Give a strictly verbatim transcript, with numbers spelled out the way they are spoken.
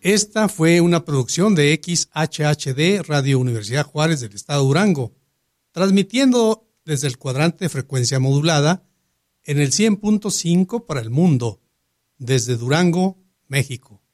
Esta fue una producción de X H H D Radio Universidad Juárez del Estado de Durango, transmitiendo desde el cuadrante de frecuencia modulada en el cien punto cinco para el mundo, desde Durango, México.